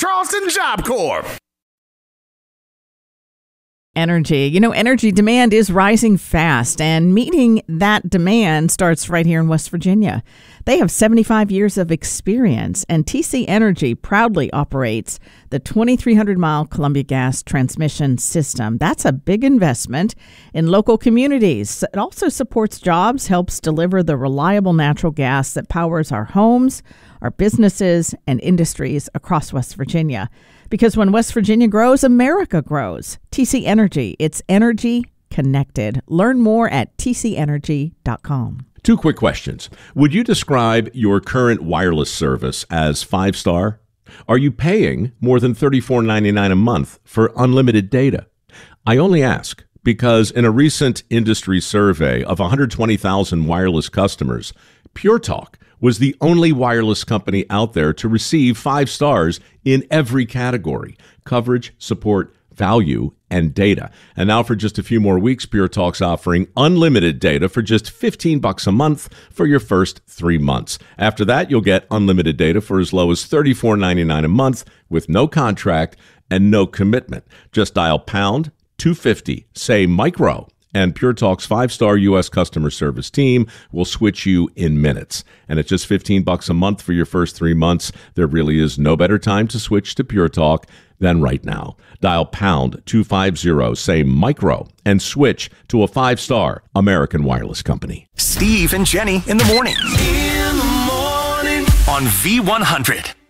Charleston Job Corps. Energy. Energy demand is rising fast, and meeting that demand starts right here in West Virginia. They have 75 years of experience, and TC Energy proudly operates the 2,300-mile Columbia Gas transmission system. That's a big investment in local communities. It also supports jobs, helps deliver the reliable natural gas that powers our homes, our businesses, and industries across West Virginia. Because when West Virginia grows, America grows. TC Energy, it's energy connected. Learn more at tcenergy.com. 2 quick questions. Would you describe your current wireless service as 5-star? Are you paying more than $34.99 a month for unlimited data? I only ask because in a recent industry survey of 120,000 wireless customers, Pure Talk was the only wireless company out there to receive 5 stars in every category: coverage, support, value, and data. And now for just a few more weeks, Pure Talk's offering unlimited data for just $15 a month for your first 3 months. After that, you'll get unlimited data for as low as $34.99 a month with no contract and no commitment. Just dial pound 250, say micro, and Pure Talk's 5-star U.S. customer service team will switch you in minutes. And at just $15 a month for your first 3 months, there really is no better time to switch to Pure Talk than right now. Dial pound 250, say micro, and switch to a 5-star American wireless company. Steve and Jenny in the morning. On V100.